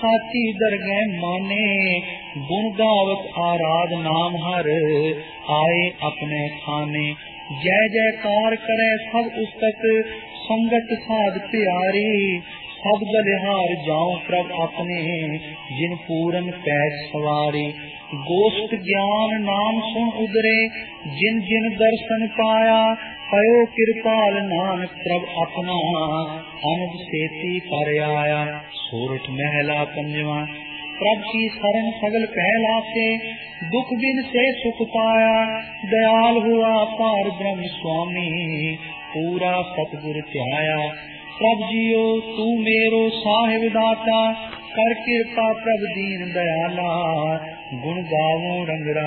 साची दरगह माने, गुण गावत आराध नाम हर, आए अपने खाने। जय जयकार करे सब उस्तक, संगत साध प्यारी, सब बलिहार जाऊं प्रभ अपने, जिन पूरन पैज सवारी। गोष्ठ ज्ञान नाम सुन उदरे, जिन जिन दर्शन पाया, पयो कृपाल नानक प्रभ अपना, अनंद सेती कर आया। सोरठ महला पंजवा। प्रभ की शरण सगल पहलासे, दुख बिन से सुख पाया, दयाल हुआ पार ब्रह्म स्वामी, पूरा सतगुर ध्याया। प्रभ जियो तू मेरो साहिब दाता, कर कृपा प्रभ दीन दयाला, गुण गावों रंग